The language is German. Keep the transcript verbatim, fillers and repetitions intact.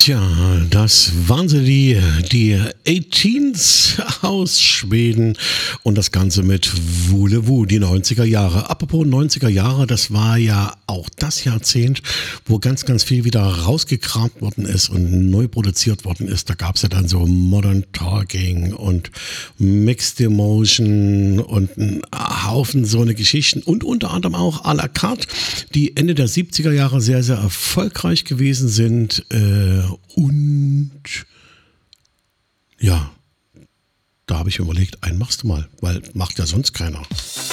Tja, das waren sie, die, die achtzeehns aus Schweden und das Ganze mit Voulez-vous, die neunziger Jahre. Apropos neunziger Jahre, das war ja auch das Jahrzehnt, wo ganz, ganz viel wieder rausgekramt worden ist und neu produziert worden ist. Da gab es ja dann so Modern Talking und Mixed Emotion und einen Haufen so eine Geschichten und unter anderem auch à la carte, die Ende der siebziger Jahre sehr, sehr erfolgreich gewesen sind. Äh, und ja, da habe ich mir überlegt, einen machst du mal, weil macht ja sonst keiner.